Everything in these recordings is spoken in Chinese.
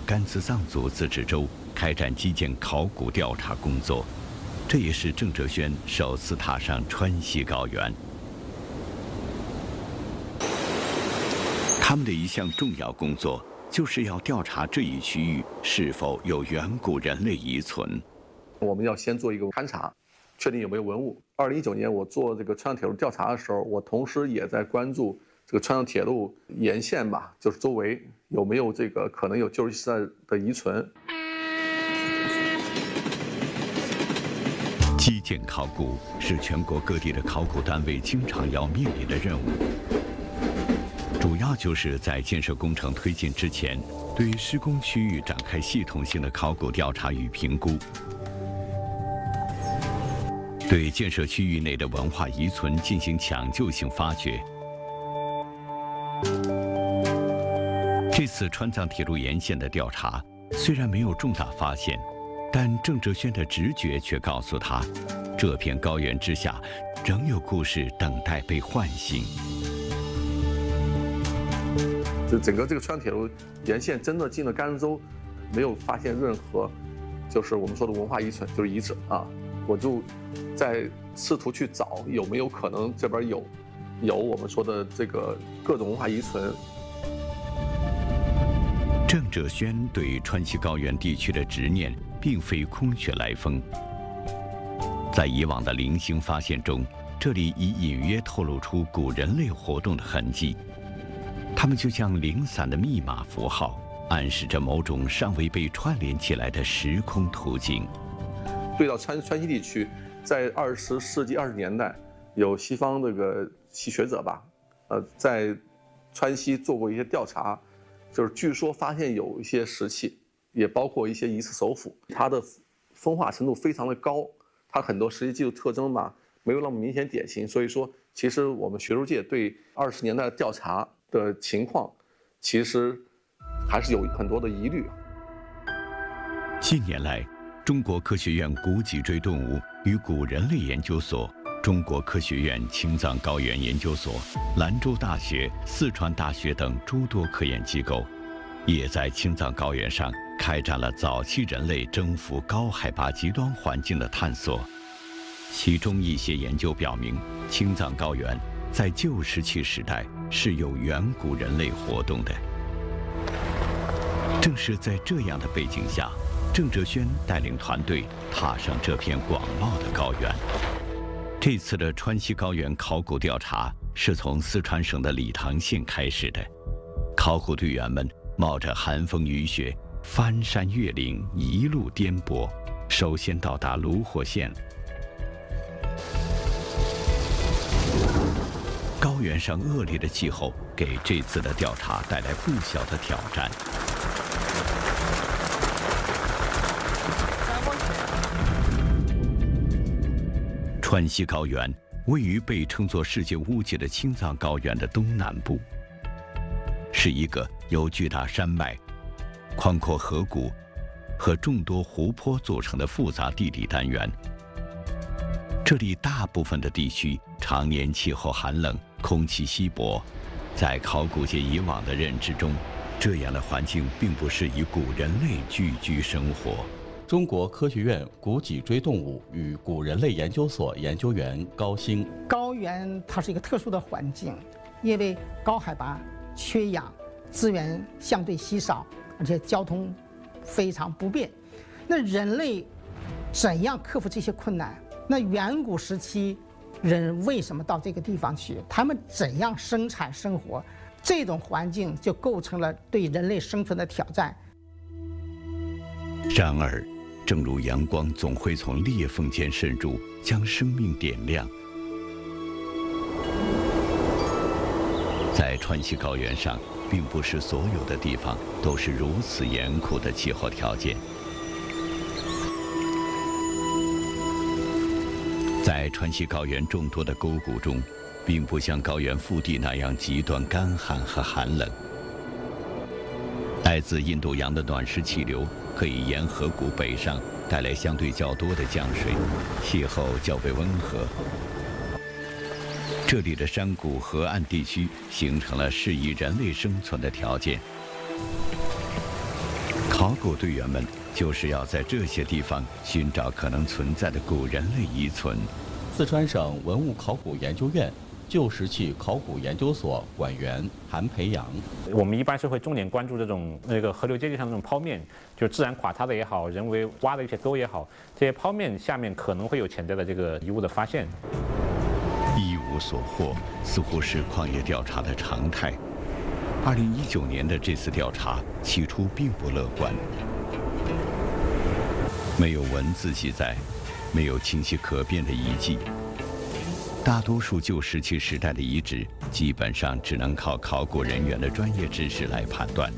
甘孜藏族自治州开展基建考古调查工作，这也是郑哲轩首次踏上川西高原。他们的一项重要工作就是要调查这一区域是否有远古人类遗存。 我们要先做一个勘察，确定有没有文物。2019年我做这个川藏铁路调查的时候，我同时也在关注这个川藏铁路沿线吧，就是周围有没有这个可能有旧石器的遗存。 基建考古是全国各地的考古单位经常要面临的任务，主要就是在建设工程推进之前，对施工区域展开系统性的考古调查与评估，对建设区域内的文化遗存进行抢救性发掘。这次川藏铁路沿线的调查虽然没有重大发现，但郑哲轩的直觉却告诉他，这片高原之下仍有故事等待被唤醒。 就整个这个川藏铁路沿线真的进了甘州，没有发现任何就是我们说的文化遗存，就是遗址啊。我就在试图去找有没有可能这边有我们说的这个各种文化遗存。 郑哲轩对川西高原地区的执念并非空穴来风，在以往的零星发现中，这里已隐约透露出古人类活动的痕迹，它们就像零散的密码符号，暗示着某种尚未被串联起来的时空途径。 对到川西地区，在20世纪20年代，有西方这个学者吧，在川西做过一些调查，就是据说发现有一些石器，也包括一些疑似首府，它的风化程度非常的高，它很多实际技术特征吧没有那么明显典型，所以说其实我们学术界对20年代的调查的情况，其实还是有很多的疑虑。 近年来，中国科学院古脊椎动物与古人类研究所、中国科学院青藏高原研究所、兰州大学、四川大学等诸多科研机构，也在青藏高原上开展了早期人类征服高海拔极端环境的探索。其中一些研究表明，青藏高原在旧石器时代是有远古人类活动的。正是在这样的背景下，郑哲轩带领团队踏上这片广袤的高原。这次的川西高原考古调查是从四川省的理塘县开始的，考古队员们冒着寒风雨雪，翻山越岭，一路颠簸，首先到达炉火县。高原上恶劣的气候给这次的调查带来不小的挑战。川西高原位于被称作世界屋脊的青藏高原的东南部，是一个由巨大山脉、宽阔河谷和众多湖泊组成的复杂地理单元。这里大部分的地区常年气候寒冷，空气稀薄。在考古界以往的认知中，这样的环境并不适宜古人类聚居生活。 中国科学院古脊椎动物与古人类研究所研究员高兴。 高原它是一个特殊的环境，因为高海拔、缺氧，资源相对稀少，而且交通非常不便。那人类怎样克服这些困难？那远古时期人为什么到这个地方去？他们怎样生产生活？这种环境就构成了对人类生存的挑战。 然而，正如阳光总会从裂缝间渗入，将生命点亮，在川西高原上，并不是所有的地方都是如此严酷的气候条件。在川西高原众多的沟谷中，并不像高原腹地那样极端干旱和寒冷。来自印度洋的暖湿气流可以沿河谷北上，带来相对较多的降水，气候较为温和。这里的山谷河岸地区形成了适宜人类生存的条件。 考古队员们就是要在这些地方寻找可能存在的古人类遗存。 四川省文物考古研究院旧石器考古研究所馆员韩培阳： 我们一般是会重点关注这种河流阶地上那种剖面，就自然垮塌的也好，人为挖的一些沟也好，这些剖面下面可能会有潜在的这个遗物的发现。 一无所获，似乎是矿业调查的常态。2019年的这次调查起初并不乐观，没有文字记载，没有清晰可辨的遗迹。大多数旧石器时代的遗址基本上只能靠考古人员的专业知识来判断。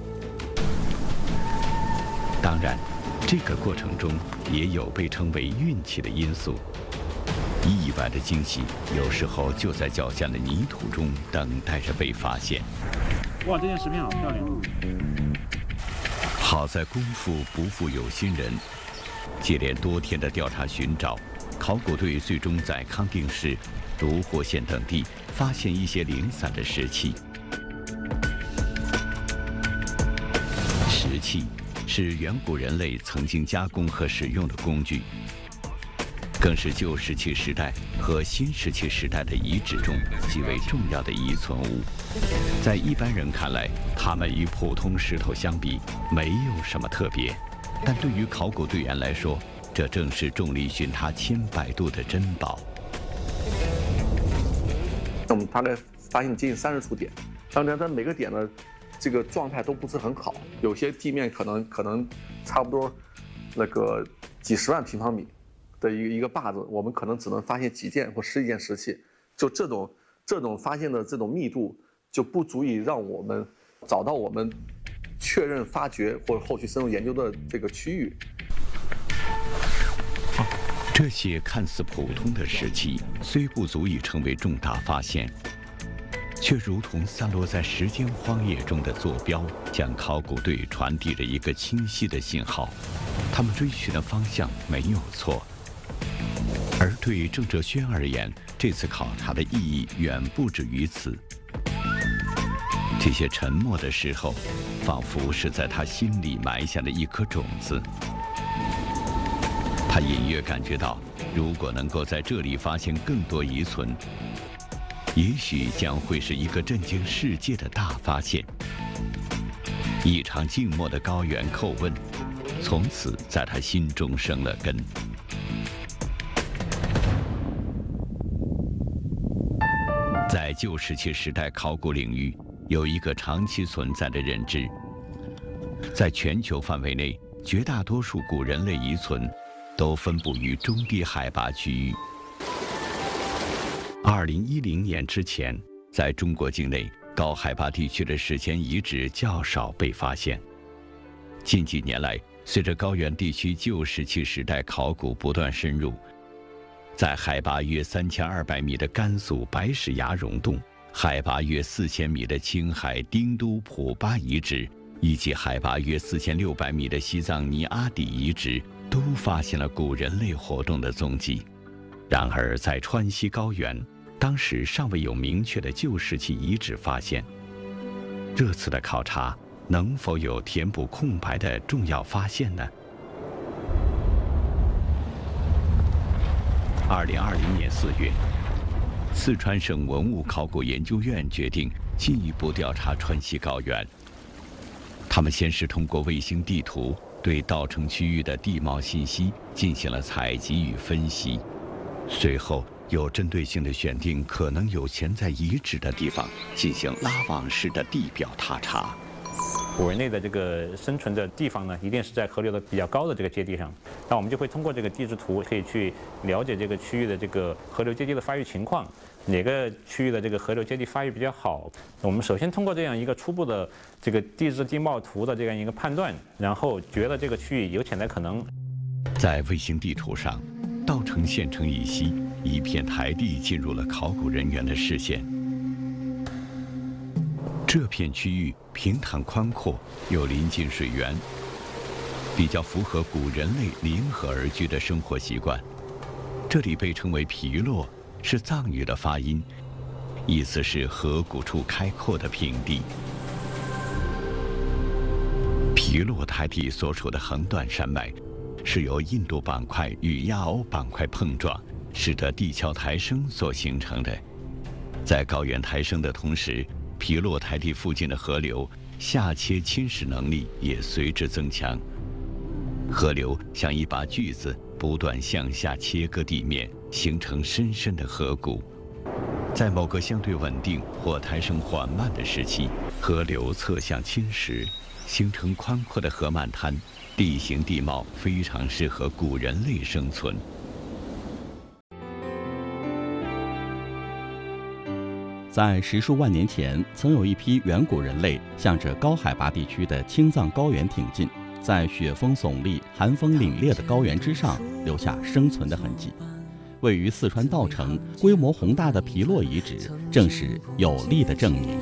当然，这个过程中也有被称为运气的因素。意外的惊喜有时候就在脚下的泥土中等待着被发现。 哇，这件石片好漂亮！ 好在功夫不负有心人，接连多天的调查寻找，考古队最终在康定市、独活县等地发现一些零散的石器。石器是远古人类曾经加工和使用的工具，更是旧石器时代和新石器时代的遗址中极为重要的遗存物。在一般人看来，它们与普通石头相比没有什么特别，但对于考古队员来说，这正是众里寻他千百度的珍宝。 我们大概发现接近30处点，当然，它每个点呢，这个状态都不是很好，有些地面可能差不多几十万平方米的一个坝子，我们可能只能发现几件或10几件石器，就这种发现的这种密度，就不足以让我们找到我们确认发掘或者后续深入研究的这个区域。 这些看似普通的石器，虽不足以成为重大发现，却如同散落在时间荒野中的坐标，向考古队传递着一个清晰的信号。他们追寻的方向没有错。而对郑哲轩而言，这次考察的意义远不止于此。这些沉默的时候，仿佛是在他心里埋下的一颗种子。他隐约感觉到，如果能够在这里发现更多遗存，也许将会是一个震惊世界的大发现。一场静默的高原叩问，从此在他心中生了根。在旧石器时代考古领域，有一个长期存在的认知：在全球范围内，绝大多数古人类遗存都分布于中低海拔区域。2010年之前，在中国境内高海拔地区的史前遗址较少被发现。近几年来，随着高原地区旧石器时代考古不断深入，在海拔约3200米的甘肃白石崖溶洞，海拔约4000米的青海丁都普巴遗址，以及海拔约4600米的西藏尼阿底遗址，都发现了古人类活动的踪迹。然而，在川西高原，当时尚未有明确的旧石器遗址发现。这次的考察能否有填补空白的重要发现呢？2020年4月，四川省文物考古研究院决定进一步调查川西高原。他们先是通过卫星地图对稻城区域的地貌信息进行了采集与分析，随后有针对性地选定可能有潜在遗址的地方，进行拉网式的地表踏查。 古人类的这个生存的地方呢，一定是在河流的比较高的这个阶地上。那我们就会通过这个地质图，可以去了解这个区域的这个河流阶地的发育情况，哪个区域的这个河流阶地发育比较好。我们首先通过这样一个初步的这个地质地貌图的这样一个判断，然后觉得这个区域有潜在可能。 在卫星地图上，稻城县城以西一片台地进入了考古人员的视线。这片区域平坦宽阔，又临近水源，比较符合古人类临河而居的生活习惯。这里被称为皮洛，是藏语的发音，意思是河谷处开阔的平地。皮皮洛台地所处的横断山脉，是由印度板块与亚欧板块碰撞，使得地壳抬升所形成的。在高原抬升的同时，皮洛台地附近的河流下切侵蚀能力也随之增强。河流像一把锯子，不断向下切割地面，形成深深的河谷。在某个相对稳定或抬升缓慢的时期，河流侧向侵蚀，形成宽阔的河漫滩，地形地貌非常适合古人类生存。 在10数万年前，曾有一批远古人类向着高海拔地区的青藏高原挺进，在雪峰耸立、寒风凛冽的高原之上留下生存的痕迹。位于四川稻城、规模宏大的皮洛遗址，正是有力的证明。